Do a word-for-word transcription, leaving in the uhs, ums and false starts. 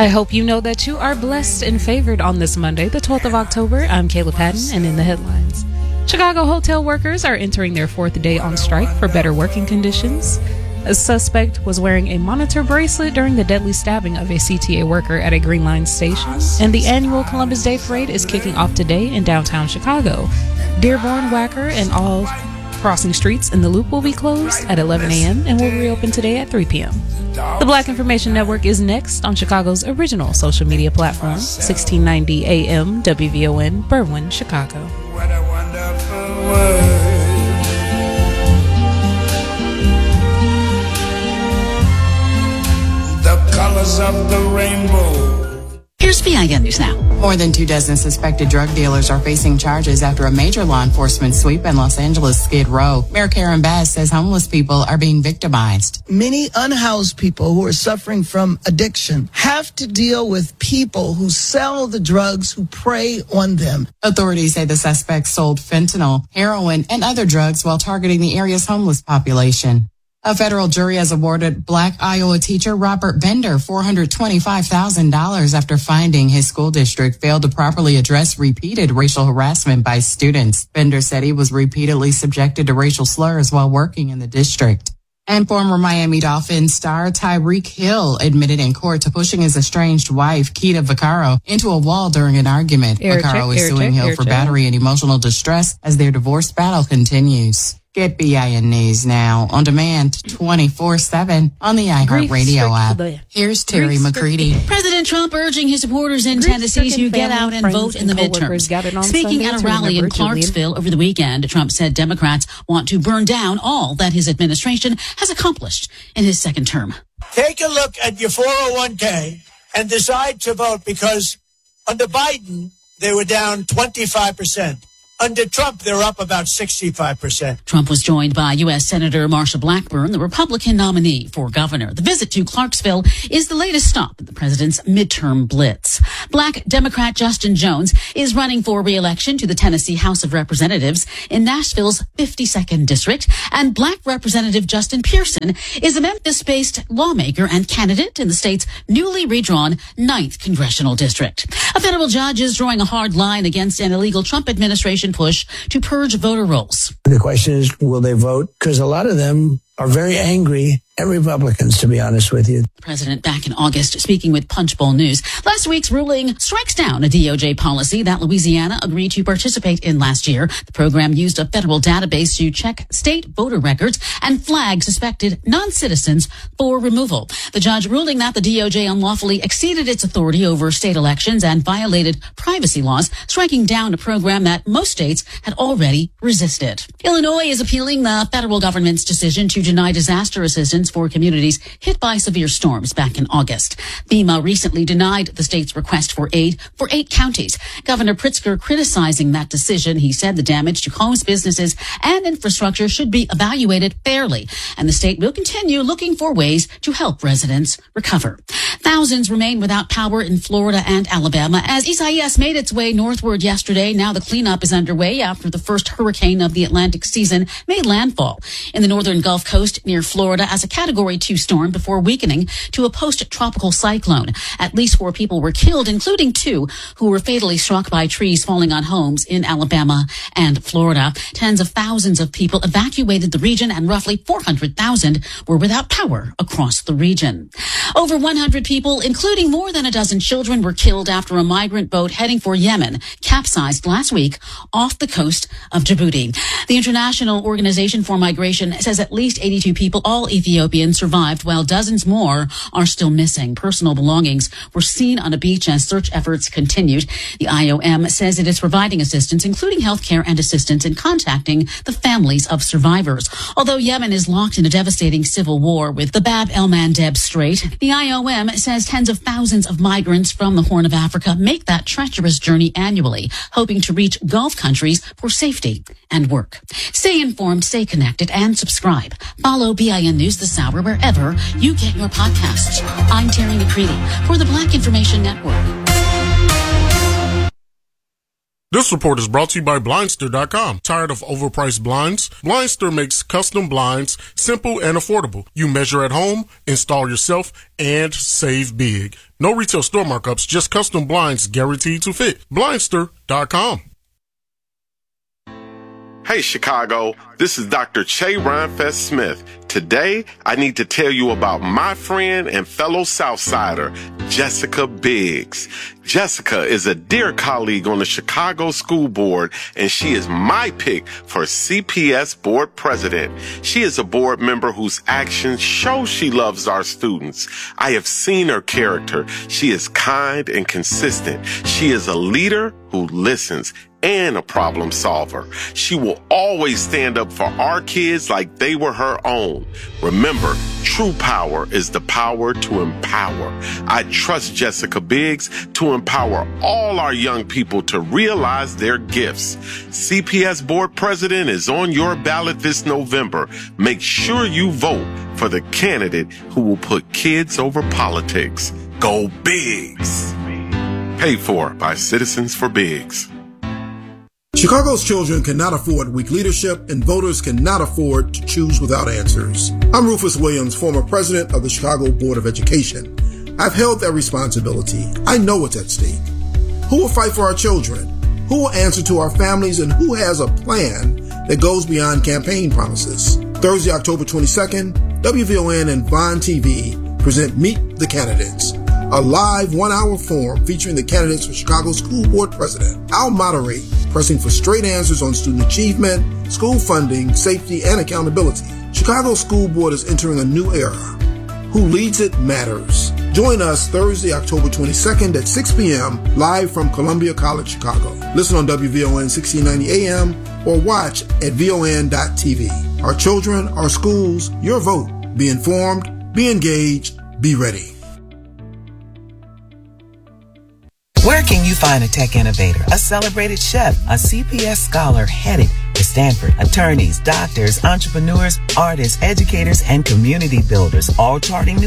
I hope you know that you are blessed and favored on this Monday, the twelfth of October. I'm Kayla Patton, and in the headlines, Chicago hotel workers are entering their fourth day on strike for better working conditions. A suspect was wearing a monitor bracelet during the deadly stabbing of a C T A worker at a Green Line station. And the annual Columbus Day Parade is kicking off today in downtown Chicago. Dearborn, Wacker, and all crossing streets in the Loop will be closed at eleven a.m. and will reopen today at three p.m. The Black Information Network is next on Chicago's original social media platform, sixteen ninety A M W V O N, Berwyn, Chicago. What a wonderful world. The colors of the rainbow. Here's B I N News Now. More than two dozen suspected drug dealers are facing charges after a major law enforcement sweep in Los Angeles' Skid Row. Mayor Karen Bass says homeless people are being victimized. Many unhoused people who are suffering from addiction have to deal with people who sell the drugs, who prey on them. Authorities say the suspects sold fentanyl, heroin, and other drugs while targeting the area's homeless population. A federal jury has awarded Black Iowa teacher Robert Bender four hundred twenty-five thousand dollars after finding his school district failed to properly address repeated racial harassment by students. Bender said he was repeatedly subjected to racial slurs while working in the district. And former Miami Dolphins star Tyreek Hill admitted in court to pushing his estranged wife, Keita Vaccaro, into a wall during an argument. Air Vaccaro check, is air suing check, Hill air for check. battery and emotional distress as their divorce battle continues. Get B I N News now on demand twenty-four seven on the iHeartRadio app. Here's Terry McCready. President Trump urging his supporters in Tennessee to get out and vote in the midterms. Speaking at a rally in Clarksville over the weekend, Trump said Democrats want to burn down all that his administration has accomplished in his second term. Take a look at your four oh one k and decide to vote, because under Biden, they were down twenty-five percent. Under Trump, they're up about sixty-five percent. Trump was joined by U S Senator Marsha Blackburn, the Republican nominee for governor. The visit to Clarksville is the latest stop in the president's midterm blitz. Black Democrat Justin Jones is running for re-election to the Tennessee House of Representatives in Nashville's fifty-second district, and Black Representative Justin Pearson is a Memphis-based lawmaker and candidate in the state's newly redrawn ninth congressional district. A federal judge is drawing a hard line against an illegal Trump administration push to purge voter rolls. The question is, will they vote? Because a lot of them are very angry at Republicans, to be honest with you. The president back in August speaking with Punchbowl News. Last week's ruling strikes down a D O J policy that Louisiana agreed to participate in last year. The program used a federal database to check state voter records and flag suspected non-citizens for removal. The judge ruling that the D O J unlawfully exceeded its authority over state elections and violated privacy laws, striking down a program that most states had already resisted. Illinois is appealing the federal government's decision to deny disaster assistance for communities hit by severe storms back in August. FEMA recently denied the state's request for aid for eight counties. Governor Pritzker criticizing that decision. He said the damage to homes, businesses, and infrastructure should be evaluated fairly, and the state will continue looking for ways to help residents recover. Thousands remain without power in Florida and Alabama as Isaias made its way northward yesterday. Now the cleanup is underway after the first hurricane of the Atlantic season made landfall in the northern Gulf Coast near Florida as a Category two storm before weakening to a post-tropical cyclone. At least four people were killed, including two who were fatally struck by trees falling on homes in Alabama and Florida. Tens of thousands of people evacuated the region, and roughly four hundred thousand were without power across the region. Over one hundred people, including more than a dozen children, were killed after a migrant boat heading for Yemen capsized last week off the coast of Djibouti. The International Organization for Migration says at least eighty-two people, all Ethiopians, survived, while dozens more are still missing. Personal belongings were seen on a beach as search efforts continued. The I O M says it is providing assistance, including health care and assistance in contacting the families of survivors. Although Yemen is locked in a devastating civil war with the Bab el-Mandeb Strait, the I O M says tens of thousands of migrants from the Horn of Africa make that treacherous journey annually, hoping to reach Gulf countries for safety and work. Stay informed, stay connected, and subscribe. Follow B I N News this hour wherever you get your podcasts. I'm Terry McCready for the Black Information Network. This report is brought to you by Blindster dot com. Tired of overpriced blinds? Blindster makes custom blinds simple and affordable. You measure at home, install yourself, and save big. No retail store markups, just custom blinds guaranteed to fit. Blindster dot com. Hey Chicago, this is Doctor Che Rhinefest Smith. Today, I need to tell you about my friend and fellow Southsider, Jessica Biggs. Jessica is a dear colleague on the Chicago School Board, and she is my pick for C P S Board President. She is a board member whose actions show she loves our students. I have seen her character. She is kind and consistent. She is a leader who listens and a problem solver. She will always stand up for our kids like they were her own. Remember, true power is the power to empower. I trust Jessica Biggs to empower all our young people to realize their gifts. C P S Board President is on your ballot this November. Make sure you vote for the candidate who will put kids over politics. Go Biggs! Paid for by Citizens for Biggs. Chicago's children cannot afford weak leadership, and voters cannot afford to choose without answers. I'm Rufus Williams, former president of the Chicago Board of Education. I've held that responsibility. I know what's at stake. Who will fight for our children? Who will answer to our families? And who has a plan that goes beyond campaign promises? Thursday, October twenty-second, W V O N and Vine T V present Meet the Candidates, a live one-hour forum featuring the candidates for Chicago School Board President. I'll moderate, pressing for straight answers on student achievement, school funding, safety, and accountability. Chicago School Board is entering a new era. Who leads it matters. Join us Thursday, October twenty-second at six p.m. live from Columbia College, Chicago. Listen on W V O N sixteen ninety A M or watch at V O N dot T V. Our children, our schools, your vote. Be informed, be engaged, be ready. Where can you find a tech innovator, a celebrated chef, a C P S scholar headed to Stanford, attorneys, doctors, entrepreneurs, artists, educators, and community builders, all charting new